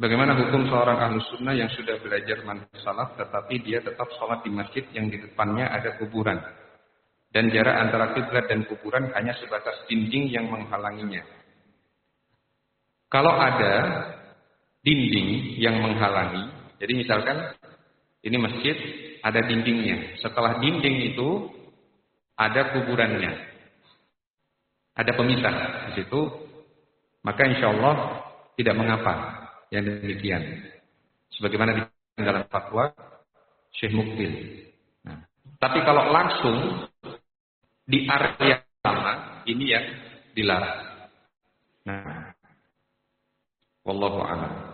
Bagaimana hukum seorang ahlus sunnah yang sudah belajar manhaj salaf tetapi dia tetap sholat di masjid yang di depannya ada kuburan dan jarak antara kiblat dan kuburan hanya sebatas dinding yang menghalanginya. Kalau ada dinding yang menghalangi, jadi misalkan ini masjid ada dindingnya, setelah dinding itu ada kuburannya, ada pemisah di situ, maka insya Allah tidak mengapa. Yang demikian, sebagaimana di dalam fatwa Syekh Mukbil. Nah, tapi kalau langsung di area yang sama, ini yang dilarang. Nah, wallahu a'lam.